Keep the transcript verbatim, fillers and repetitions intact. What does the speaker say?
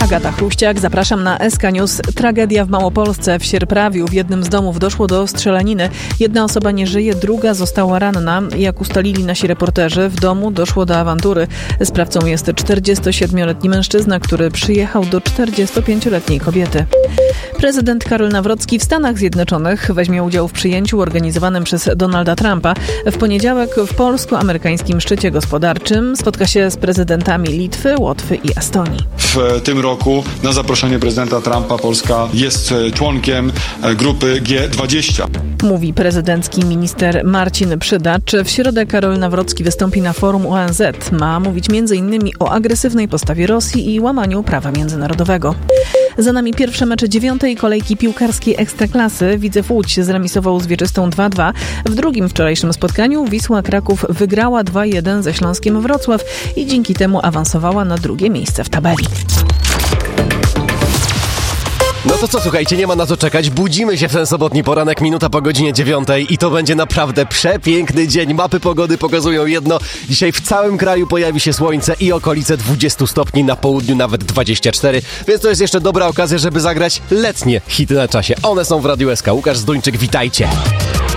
Agata Chruściak, zapraszam na S K News. Tragedia w Małopolsce. W Sierprawiu w jednym z domów doszło do strzelaniny. Jedna osoba nie żyje, druga została ranna. Jak ustalili nasi reporterzy, w domu doszło do awantury. Sprawcą jest czterdziestosiedmioletni mężczyzna, który przyjechał do czterdziestopięcioletniej kobiety. Prezydent Karol Nawrocki w Stanach Zjednoczonych weźmie udział w przyjęciu organizowanym przez Donalda Trumpa. W poniedziałek w polsko-amerykańskim szczycie gospodarczym spotka się z prezydentami Litwy, Łotwy i Estonii. W tym roku na zaproszenie prezydenta Trumpa Polska jest członkiem grupy G dwadzieścia. Mówi prezydencki minister Marcin Przydacz. W środę Karol Nawrocki wystąpi na forum O N Z. Ma mówić między innymi o agresywnej postawie Rosji i łamaniu prawa międzynarodowego. Za nami pierwsze mecze dziewiątej kolejki piłkarskiej Ekstraklasy. Widzew Łódź zremisował z Wieczystą dwa dwa. W drugim wczorajszym spotkaniu Wisła Kraków wygrała dwa jeden ze Śląskiem Wrocław i dzięki temu awansowała na drugie miejsce w tabeli. No to co, słuchajcie, nie ma na co czekać. Budzimy się w ten sobotni poranek, minuta po godzinie dziewiątej i to będzie naprawdę przepiękny dzień. Mapy pogody pokazują jedno. Dzisiaj w całym kraju pojawi się słońce i okolice dwadzieścia stopni, na południu nawet dwadzieścia cztery, więc to jest jeszcze dobra okazja, żeby zagrać letnie hity na czasie. One są w Radiu S K. Łukasz Zduńczyk, witajcie.